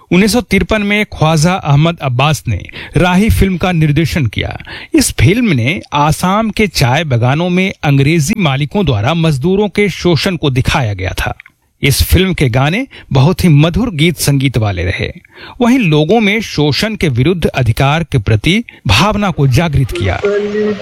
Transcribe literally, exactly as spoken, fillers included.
उन्नीस सौ तिरपन में ख्वाजा अहमद अब्बास ने राही फिल्म का निर्देशन किया। इस फिल्म ने आसाम के चाय बागानों में अंग्रेजी मालिकों द्वारा मजदूरों के शोषण को दिखाया गया था। इस फिल्म के गाने बहुत ही मधुर गीत संगीत वाले रहे। वहीं लोगों में शोषण के विरुद्ध अधिकार के प्रति भावना को जागृत किया।